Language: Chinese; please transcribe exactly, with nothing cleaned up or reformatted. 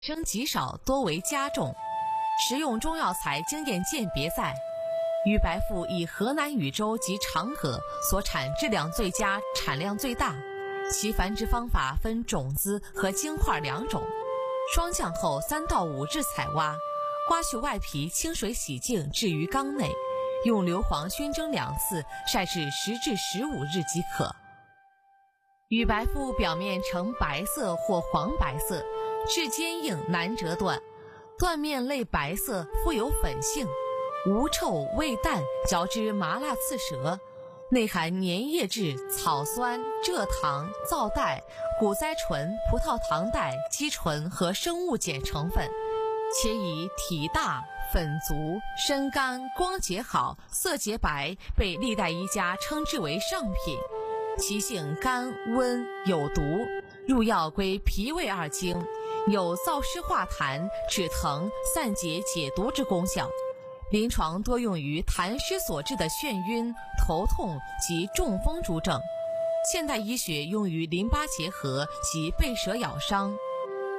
生极少，多为加重。食用中药材经验鉴别在，鱼白附以河南禹州及长河所产质量最佳、产量最大。其繁殖方法分种子和茎块两种。霜降后三到五日采挖，刮去外皮，清水洗净，置于缸内，用硫磺熏蒸两次，晒至十至十五日即可。羽白附表面呈白色或黄白色，质坚硬，难折断，断面类白色，富有粉性，无臭，味淡，嚼之麻辣刺舌。内含粘液质、草酸、蔗糖、皂带、谷甾醇、葡萄糖带、肌醇和生物碱成分，且以体大、粉足、身干、光洁好、色洁白，被历代医家称之为上品。其性甘温有毒，入药归脾胃二经，有燥湿化痰、止疼、散结解毒之功效。临床多用于痰湿所致的眩晕、头痛及中风诸症。现代医学用于淋巴结核及被蛇咬伤、